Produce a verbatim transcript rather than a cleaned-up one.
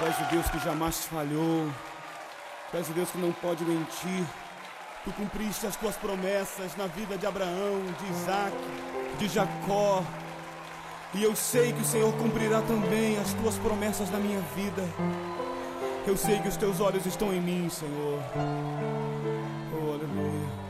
és o Deus que jamais falhou. Tu és o Deus que não pode mentir. Tu cumpriste as tuas promessas na vida de Abraão, de Isaac, de Jacó. E eu sei que o Senhor cumprirá também as tuas promessas na minha vida. Eu sei que os teus olhos estão em mim, Senhor. Oh, aleluia.